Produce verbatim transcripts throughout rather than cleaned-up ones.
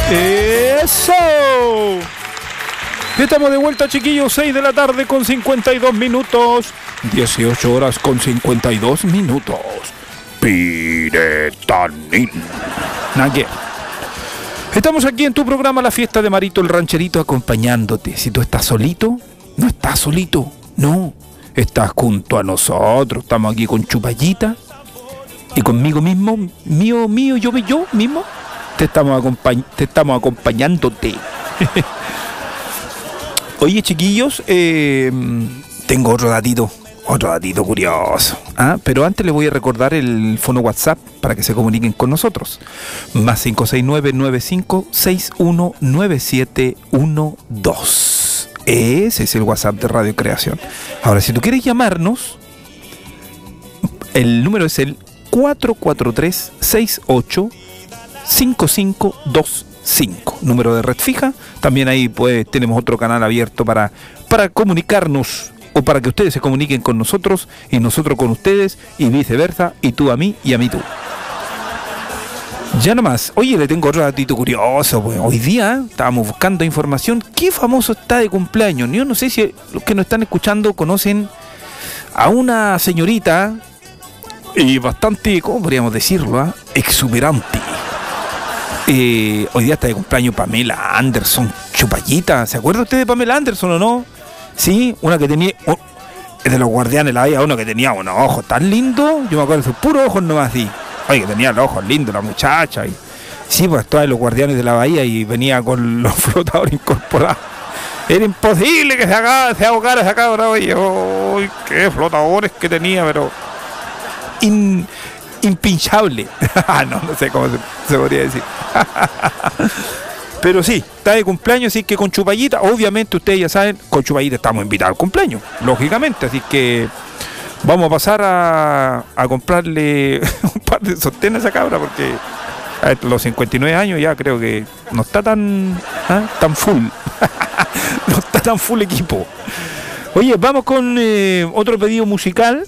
¡Eso! Estamos de vuelta, chiquillos. seis de la tarde con cincuenta y dos minutos. dieciocho horas con cincuenta y dos minutos. Piretanín. Nague. Estamos aquí en tu programa La Fiesta de Marito el Rancherito, acompañándote. Si tú estás solito, no estás solito. No, estás junto a nosotros. Estamos aquí con Chupallita. Y conmigo mismo, mío, mío, yo, yo mismo, te estamos, acompañ te estamos acompañándote. Oye, chiquillos, eh, tengo otro datito, otro datito curioso. ¿Ah? Pero antes les voy a recordar el fono WhatsApp para que se comuniquen con nosotros. Más cinco seis nueve, nueve cinco seis uno nueve siete uno dos. Ese es el WhatsApp de Radio Creación. Ahora, si tú quieres llamarnos, el número es el cuatro cuatro tres, seis ocho, cinco cinco dos cinco, número de red fija. También ahí pues tenemos otro canal abierto para, para comunicarnos, o para que ustedes se comuniquen con nosotros y nosotros con ustedes, y viceversa, y tú a mí y a mí tú. Ya nomás. Oye, le tengo otro datito curioso, pues. Hoy día estábamos buscando información. ¿Qué famoso está de cumpleaños? Yo no sé si los que nos están escuchando conocen a una señorita y bastante, ¿cómo podríamos decirlo? ¿eh? Exuberante. Eh, hoy día está de cumpleaños Pamela Anderson, Chupallita. ¿Se acuerda usted de Pamela Anderson o no? Sí, una que tenía, oh, de los Guardianes de la Bahía, uno que tenía unos ojos tan lindos. Yo me acuerdo de sus puros ojos nomás así. Oye, que tenía los ojos lindos la muchacha. Y, sí, pues estaba en los Guardianes de la Bahía y venía con los flotadores incorporados. Era imposible que se, haga, se ahogara esa cabra. Oye, oh, qué flotadores que tenía, pero In, impinchable. no, no sé cómo se, se podría decir. Pero sí, está de cumpleaños, así que con Chupallita, obviamente ustedes ya saben, con Chupallita estamos invitados al cumpleaños, lógicamente, así que vamos a pasar a, a comprarle un par de sostén a esa cabra, porque a los cincuenta y nueve años ya creo que no está tan, ¿eh? tan full. No está tan full equipo. Oye, vamos con eh, otro pedido musical.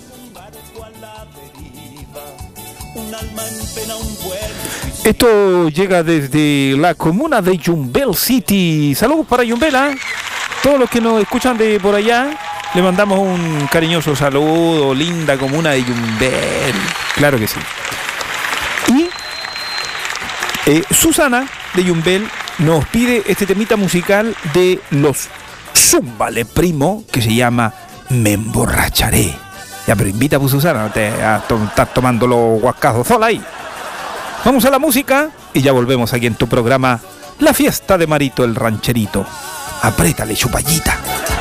Esto llega desde la comuna de Yumbel City. Saludos para Yumbel, ¿eh? Todos los que nos escuchan de por allá, le mandamos un cariñoso saludo. Linda comuna de Yumbel. Claro que sí. Y eh, Susana de Yumbel nos pide este temita musical de los Zúmbale Primo, que se llama Me Emborracharé. Ya, pero invita a pues, Susana, no te a to estar tomando los guascazos sola ahí. Vamos a la música y ya volvemos aquí en tu programa La Fiesta de Marito el Rancherito. Apriétale, Chupallita.